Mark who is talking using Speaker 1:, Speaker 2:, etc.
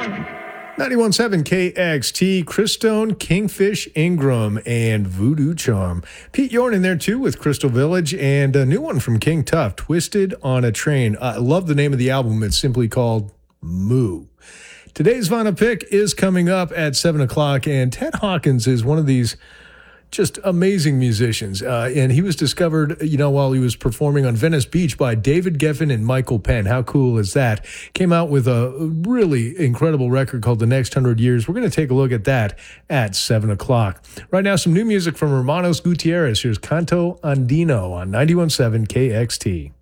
Speaker 1: 91.7 KXT, Christone, Kingfish, Ingram, and Voodoo Charm. Pete Yorn in there too with Crystal Village, and a new one from King Tuff, Twisted on a Train. I love the name of the album. It's simply called Moo. Today's Vinyl Pick is coming up at 7 o'clock, and Ted Hawkins is one of these just amazing musicians. And he was discovered, while he was performing on Venice Beach by David Geffen and Michael Penn. How cool is that? Came out with a really incredible record called The Next 100 Years. We're going to take a look at that at 7 o'clock. Right now, some new music from Hermanos Gutierrez. Here's Canto Andino on 91.7 KXT.